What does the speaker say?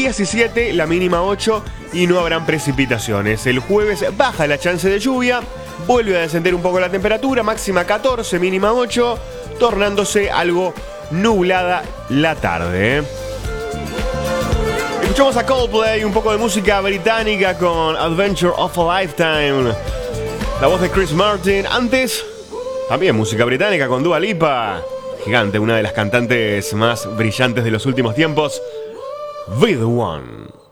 17, la mínima 8 y no habrán precipitaciones. El jueves baja la chance de lluvia, vuelve a descender un poco la temperatura, máxima 14, mínima 8, tornándose algo nublada la tarde. Escuchamos a Coldplay, un poco de música británica con Adventure of a Lifetime. La voz de Chris Martin. Antes, también música británica con Dua Lipa. Gigante, una de las cantantes más brillantes de los últimos tiempos. Be the One.